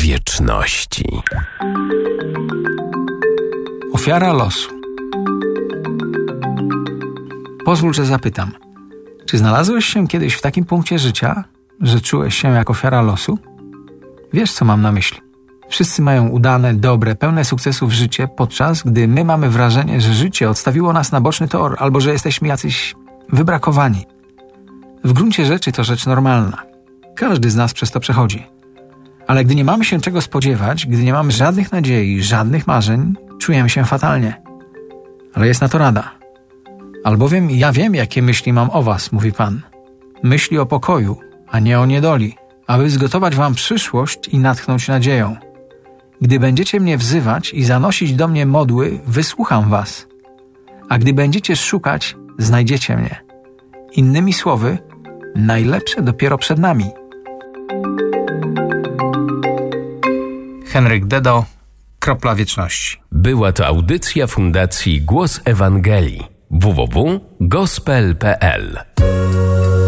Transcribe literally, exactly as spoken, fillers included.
wieczności. Ofiara losu. Pozwól, że zapytam. Czy znalazłeś się kiedyś w takim punkcie życia, że czułeś się jak ofiara losu? Wiesz, co mam na myśli. Wszyscy mają udane, dobre, pełne sukcesów życie, podczas gdy my mamy wrażenie, że życie odstawiło nas na boczny tor albo że jesteśmy jacyś wybrakowani. W gruncie rzeczy to rzecz normalna. Każdy z nas przez to przechodzi. Ale gdy nie mamy się czego spodziewać, gdy nie mamy żadnych nadziei, żadnych marzeń, czujemy się fatalnie. Ale jest na to rada. Albowiem ja wiem, jakie myśli mam o was, mówi Pan. Myśli o pokoju, a nie o niedoli, aby zgotować wam przyszłość i natchnąć nadzieją. Gdy będziecie mnie wzywać i zanosić do mnie modły, wysłucham was. A gdy będziecie szukać, znajdziecie mnie. Innymi słowy, najlepsze dopiero przed nami. Henryk Dedo, Kropla Wieczności. Była to audycja Fundacji Głos Ewangelii. w w w kropka gospel kropka p l